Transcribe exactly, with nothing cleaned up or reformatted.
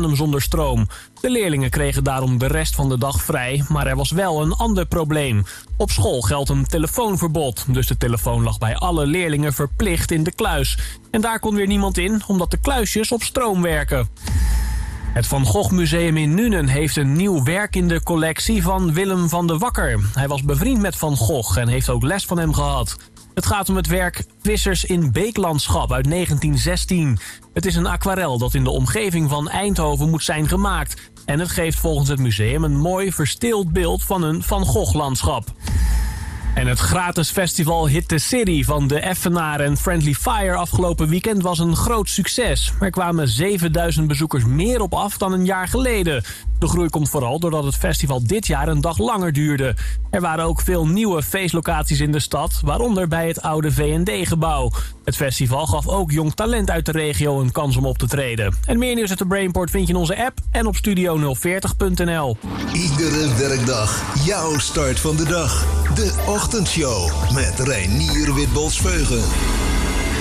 adem zonder stroom. De leerlingen kregen daarom de rest van de dag vrij, maar er was wel een ander probleem. Op school geldt een telefoonverbod, dus de telefoon lag bij alle leerlingen verplicht in de kluis. En daar kon weer niemand in, omdat de kluisjes op stroom werken. Het Van Gogh Museum in Nuenen heeft een nieuw werk in de collectie van Willem van de Wakker. Hij was bevriend met Van Gogh en heeft ook les van hem gehad. Het gaat om het werk Vissers in Beeklandschap uit negentien zestien. Het is een aquarel dat in de omgeving van Eindhoven moet zijn gemaakt. En het geeft volgens het museum een mooi verstild beeld van een Van Gogh-landschap. En het gratis festival Hit the City van de Effenaar en Friendly Fire afgelopen weekend was een groot succes. Er kwamen zevenduizend bezoekers meer op af dan een jaar geleden. De groei komt vooral doordat het festival dit jaar een dag langer duurde. Er waren ook veel nieuwe feestlocaties in de stad, waaronder bij het oude V en D-gebouw. Het festival gaf ook jong talent uit de regio een kans om op te treden. En meer nieuws uit de Brainport vind je in onze app en op studio nul veertig punt n l. Iedere werkdag jouw start van de dag. De Ochtendshow met Reinier Witbols-Veugen.